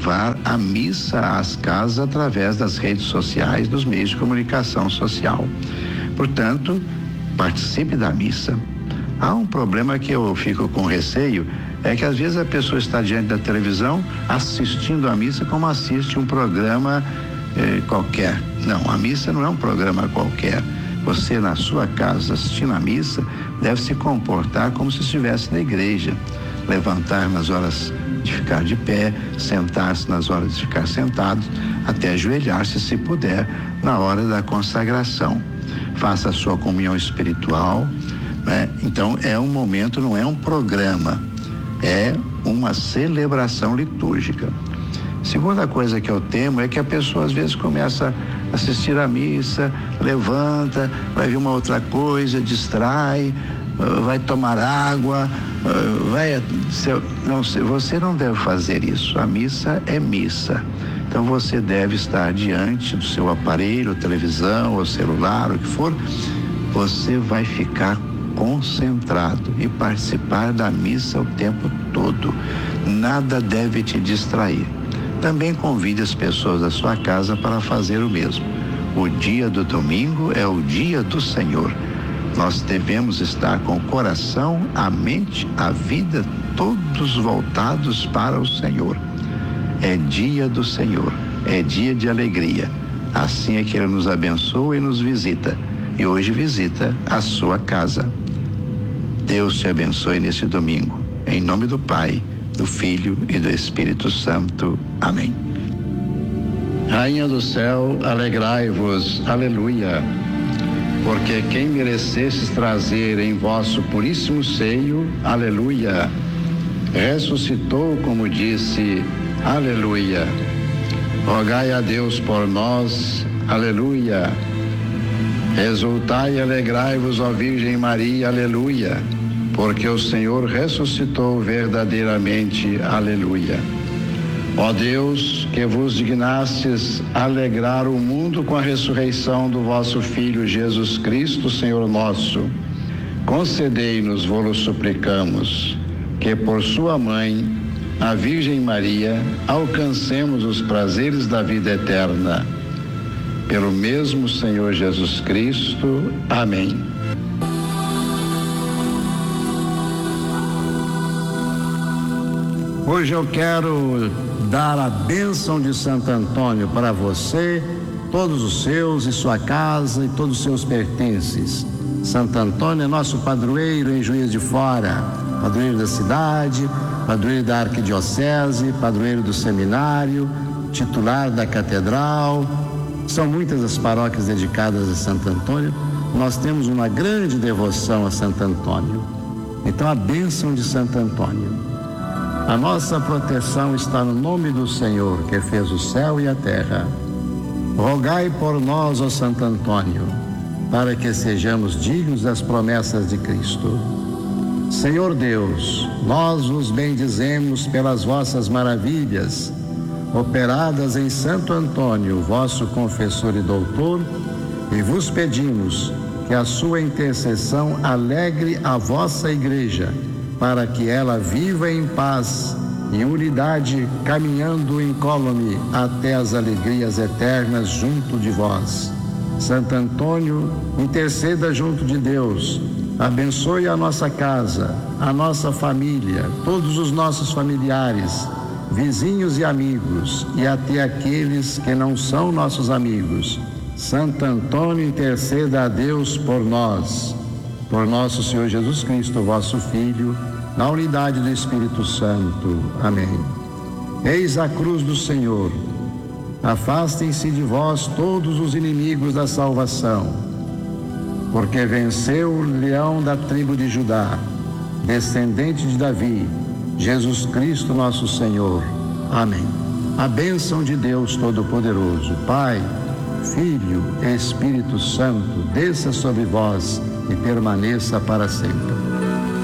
levar a missa às casas através das redes sociais, dos meios de comunicação social. Portanto, participe da missa. Há um problema que eu fico com receio, é que às vezes a pessoa está diante da televisão assistindo a missa como assiste um programa qualquer. Não, a missa não é um programa qualquer. Você, na sua casa, assistindo a missa, deve se comportar como se estivesse na igreja. Levantar nas horas de ficar de pé, sentar-se nas horas de ficar sentado, até ajoelhar-se, se puder, na hora da consagração. Faça a sua comunhão espiritual, né? Então, é um momento, não é um programa, é uma celebração litúrgica. Segunda coisa que eu temo é que a pessoa às vezes começa a assistir a missa, levanta, vai ver uma outra coisa, distrai, vai tomar água, você não deve fazer isso. A missa é missa. Então você deve estar diante do seu aparelho, televisão ou celular, o que for. Você vai ficar concentrado e participar da missa o tempo todo. Nada deve te distrair. Também convide as pessoas da sua casa para fazer o mesmo. O dia do domingo é o dia do Senhor. Nós devemos estar com o coração, a mente, a vida, todos voltados para o Senhor. É dia do Senhor, é dia de alegria. Assim é que Ele nos abençoa e nos visita. E hoje visita a sua casa. Deus te abençoe nesse domingo. Em nome do Pai, do Filho e do Espírito Santo. Amém. Rainha do céu, alegrai-vos, aleluia. Porque quem merecesses trazer em vosso puríssimo seio, aleluia, ressuscitou como disse, aleluia. Rogai a Deus por nós, aleluia. Exultai e alegrai-vos, ó Virgem Maria, aleluia. Porque o Senhor ressuscitou verdadeiramente, aleluia. Ó Deus, que vos dignastes alegrar o mundo com a ressurreição do vosso Filho Jesus Cristo, Senhor nosso, concedei-nos, vô-lo suplicamos, que por sua mãe, a Virgem Maria, alcancemos os prazeres da vida eterna. Pelo mesmo Senhor Jesus Cristo. Amém. Hoje eu quero dar a bênção de Santo Antônio para você, todos os seus e sua casa e todos os seus pertences. Santo Antônio é nosso padroeiro em Juiz de Fora, padroeiro da cidade, padroeiro da arquidiocese, padroeiro do seminário, titular da catedral. São muitas as paróquias dedicadas a Santo Antônio. Nós temos uma grande devoção a Santo Antônio. Então, a bênção de Santo Antônio. A nossa proteção está no nome do Senhor, que fez o céu e a terra. Rogai por nós, ó Santo Antônio, para que sejamos dignos das promessas de Cristo. Senhor Deus, nós vos bendizemos pelas vossas maravilhas, operadas em Santo Antônio, vosso confessor e doutor, e vos pedimos que a sua intercessão alegre a vossa igreja, para que ela viva em paz e unidade, caminhando incólume até as alegrias eternas junto de vós. Santo Antônio, interceda junto de Deus, abençoe a nossa casa, a nossa família, todos os nossos familiares, vizinhos e amigos, e até aqueles que não são nossos amigos. Santo Antônio, interceda a Deus por nós. Por nosso Senhor Jesus Cristo, vosso Filho, na unidade do Espírito Santo. Amém. Eis a cruz do Senhor. Afastem-se de vós todos os inimigos da salvação, porque venceu o leão da tribo de Judá, descendente de Davi, Jesus Cristo nosso Senhor. Amém. A bênção de Deus Todo-Poderoso, Pai, Filho e Espírito Santo, desça sobre vós e permaneça para sempre.